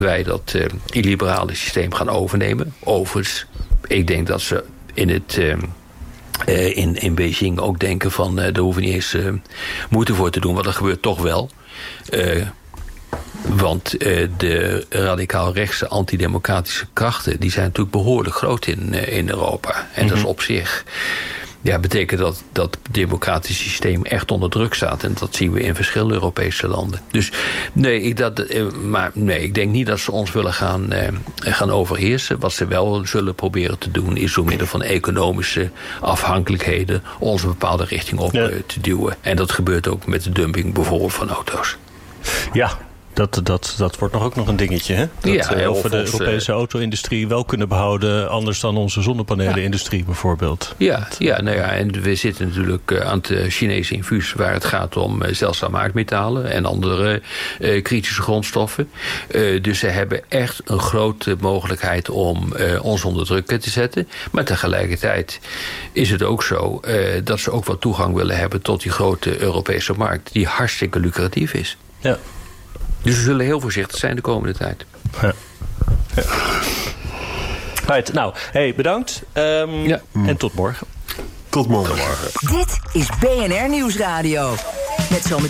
wij dat illiberale systeem gaan overnemen. Overigens, ik denk dat ze in Beijing ook denken van daar hoeven we niet eens moeite voor te doen, want dat gebeurt toch wel. Want de radicaal-rechtse antidemocratische krachten die zijn natuurlijk behoorlijk groot in Europa. En dat is op zich betekent dat het democratische systeem echt onder druk staat. En dat zien we in verschillende Europese landen. Dus ik denk niet dat ze ons willen gaan overheersen. Wat ze wel zullen proberen te doen is door middel van economische afhankelijkheden ons een bepaalde richting op te duwen. En dat gebeurt ook met de dumping bijvoorbeeld van auto's. Ja. Dat wordt ook nog een dingetje, hè? Of we de Europese auto-industrie wel kunnen behouden, anders dan onze zonnepanelen-industrie bijvoorbeeld. En we zitten natuurlijk aan het Chinese infuus, waar het gaat om zeldzame aardmetalen en andere kritische grondstoffen. Dus ze hebben echt een grote mogelijkheid om ons onder druk te zetten. Maar tegelijkertijd is het ook zo dat ze ook wat toegang willen hebben tot die grote Europese markt, die hartstikke lucratief is. Ja. Dus we zullen heel voorzichtig zijn de komende tijd. Ja. Right, nou, bedankt. En tot morgen. Tot morgen. Dit is BNR Nieuwsradio. Met zometeen